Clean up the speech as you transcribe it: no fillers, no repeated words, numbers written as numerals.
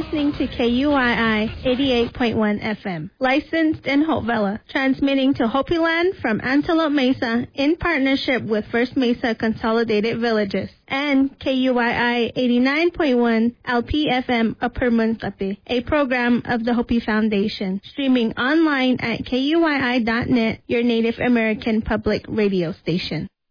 listening to KUII 88.1 FM, licensed in Hope Valley, transmitting to Hopi Land from Antelope Mesa in partnership with First Mesa Consolidated Villages, and KUII 89.1 LPFM Upper Munkapi, a program of the Hopi Foundation, streaming online at KUII.net, your Native American public radio station.